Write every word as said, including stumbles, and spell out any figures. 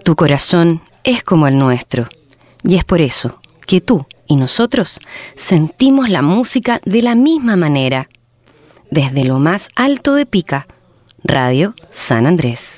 Tu corazón es como el nuestro, y es por eso que tú y nosotros sentimos la música de la misma manera. Desde lo más alto de Pica, Radio San Andrés.